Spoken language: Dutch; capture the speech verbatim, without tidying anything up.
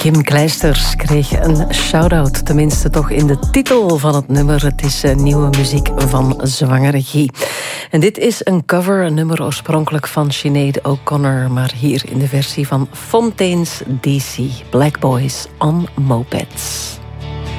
Kim Kleisters kreeg een shout-out, tenminste toch in de titel van het nummer. Het is nieuwe muziek van Zwangere Guy. En dit is een cover, een nummer oorspronkelijk van Sinead O'Connor, maar hier in de versie van Fontaine's D C, Black Boys on Mopeds.